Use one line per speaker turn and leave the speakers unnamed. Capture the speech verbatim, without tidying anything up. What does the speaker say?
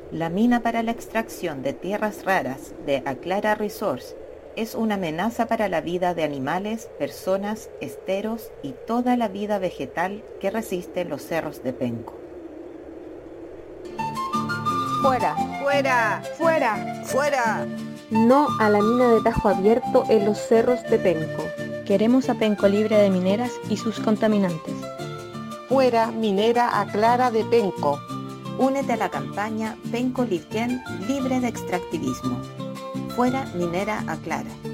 La mina para la extracción de tierras raras de Aclara Resource es una amenaza para la vida de animales, personas, esteros y toda la vida vegetal que resiste los cerros de Penco.
Fuera,
¡Fuera!
fuera,
¡Fuera!
No a la mina de Tajo Abierto en los cerros de Penco.
Queremos a Penco libre de mineras y sus contaminantes.
Fuera minera Aclara de Penco.
Únete a la campaña Penco Lirquén libre de extractivismo. Fuera minera Aclara.